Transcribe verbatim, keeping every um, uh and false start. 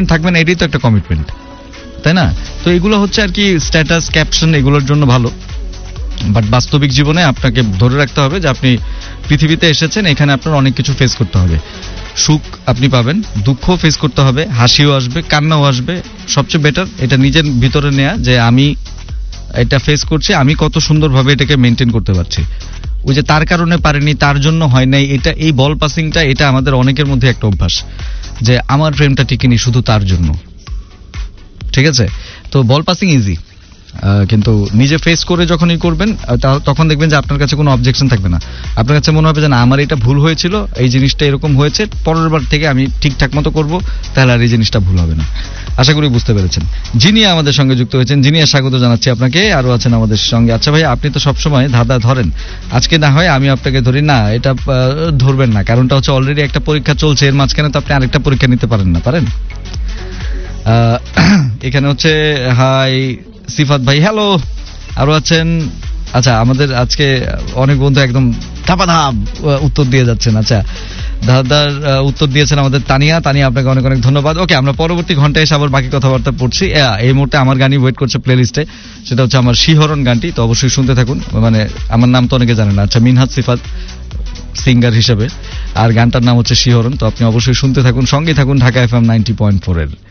Commitment থাকবে না, এটাই তো একটা কমিটমেন্ট, তাই না? তো এগুলো হচ্ছে আর কি স্ট্যাটাস, ক্যাপশন, এগুলোর জন্য ভালো। বাট বাস্তবিক জীবনে আপনাকে ধরে রাখতে হবে যে আপনি পৃথিবীতে এসেছেন, এখানে আপনার অনেক কিছু ফেস করতে হবে। সুখ আপনি পাবেন, দুঃখ ফেস করতে হবে, হাসিও আসবে, কান্নাও আসবে। সবচেয়ে বেটার এটা নিজের ভিতরে নেয়া যে আমি এটা ফেস করছি, আমি কত সুন্দরভাবে এটাকে মেনটেন করতে পারছি। ওই যে তার কারণে পারেনি, তার জন্য হয় নাই, এটা এই বল পাসিংটা এটা আমাদের অনেকের মধ্যে একটা অভ্যাস যে আমার প্রেমটা টিকেনি শুধু তার জন্য। ঠিক আছে, তো বল পাসিং ইজি, কিন্তু নিজে ফেস করে যখনই করবেন তখন দেখবেন যে আপনার কাছে কোনো অবজেকশন থাকবে না। আপনার কাছে মনে হবে যে না, আমার এটা ভুল হয়েছিল, এই জিনিসটা এরকম হয়েছে, পরের বার থেকে আমি ঠিকঠাক মতো করবো, তাহলে আর এই জিনিসটা ভুল হবে না। আশা করি বুঝতে পেরেছেন। জিনিয়া আমাদের সঙ্গে যুক্ত হয়েছেন, জিনিয়া স্বাগত জানাচ্ছি আপনাকে। আরো আছেন আমাদের সঙ্গে। আচ্ছা ভাই, আপনি তো সবসময় ধাঁধা ধরেন, আজকে না হয় আমি আপনাকে ধরি না, এটা ধরবেন না, কারণটা হচ্ছে অলরেডি একটা পরীক্ষা চলছে, এর মাঝখানে তো আপনি আরেকটা পরীক্ষা নিতে পারেন না, পারেন? এখানে হচ্ছে হাই সিফাত ভাই, হ্যালো। আরো আছেন, আচ্ছা আমাদের আজকে অনেক বন্ধু একদম ধাপাধাপ উত্তর দিয়ে যাচ্ছেন। আচ্ছা, দাদার উত্তর দিয়েছেন আমাদের তানিয়া, তানিয়া আপনাকে অনেক অনেক ধন্যবাদ। ওকে, আমরা পরবর্তী ঘন্টায় এসে আবার বাকি কথাবার্তা পড়ছি। এই মুহূর্তে আমার গানই ওয়েট করছে প্লে লিস্টে, সেটা হচ্ছে আমার শিহরণ গানটি, তো অবশ্যই শুনতে থাকুন। মানে আমার নাম তো অনেকে জানে না, আচ্ছা মিনহাজ সিফাত সিঙ্গার হিসেবে, আর গানটার নাম হচ্ছে শিহরণ। তো আপনি অবশ্যই শুনতে থাকুন, সঙ্গে থাকুন Dhaka FM ninety point four এর।